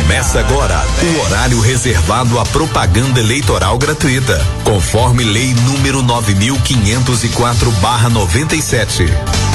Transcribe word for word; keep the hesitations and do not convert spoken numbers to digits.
Começa agora o horário reservado à propaganda eleitoral gratuita, conforme lei número nove mil quinhentos e quatro barra noventa e sete.